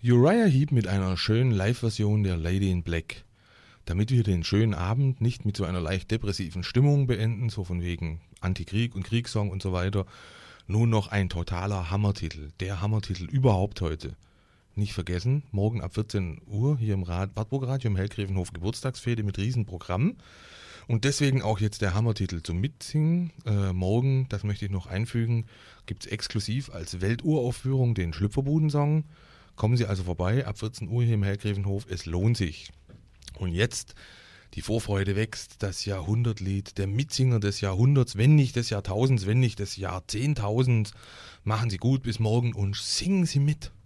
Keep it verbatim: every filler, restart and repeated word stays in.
Uriah Heep mit einer schönen Live-Version der Lady in Black. Damit wir den schönen Abend nicht mit so einer leicht depressiven Stimmung beenden, so von wegen Antikrieg und Kriegssong und so weiter, nun noch ein totaler Hammertitel. Der Hammertitel überhaupt heute. Nicht vergessen, morgen ab vierzehn Uhr hier im Rad, Wartburg Radio im Hellgräfenhof Geburtstagsfete mit Riesenprogramm. Und deswegen auch jetzt der Hammertitel zum Mitsingen. Äh, morgen, das möchte ich noch einfügen, gibt es exklusiv als Welturaufführung den Schlüpferbuden-Song. Kommen Sie also vorbei, ab vierzehn Uhr hier im Hellgräfenhof, es lohnt sich. Und jetzt, die Vorfreude wächst, das Jahrhundertlied, der Mitsinger des Jahrhunderts, wenn nicht des Jahrtausends, wenn nicht des Jahrzehntausends. Machen Sie gut bis morgen und singen Sie mit.